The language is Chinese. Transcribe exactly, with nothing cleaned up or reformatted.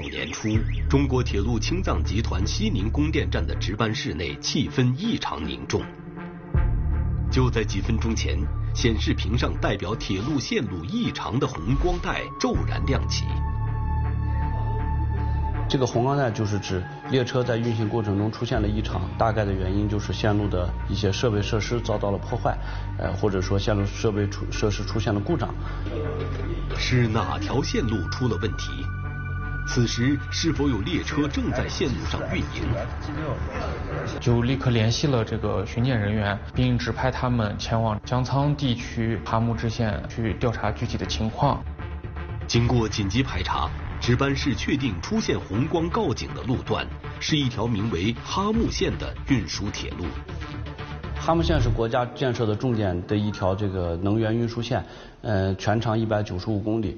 年初，中国铁路青藏集团西宁供电站的值班室内气氛异常凝重。就在几分钟前，显示屏上代表铁路线路异常的红光带骤然亮起。 这个红光带就是指列车在运行过程中出现了异常，大概的原因就是线路的一些设备设施遭到了破坏，呃，或者说线路设备出设施出现了故障。 是哪条线路出了问题？此时是否有列车正在线路上运营？ 就立刻联系了这个巡检人员，并指派他们前往江苍地区哈木支线去调查具体的情况。 经过紧急排查，值班室确定出现红光告警的路段是一条名为哈木线的运输铁路。 哈木线是国家建设的重点的一条这个能源运输线，呃，全长一百九十五公里。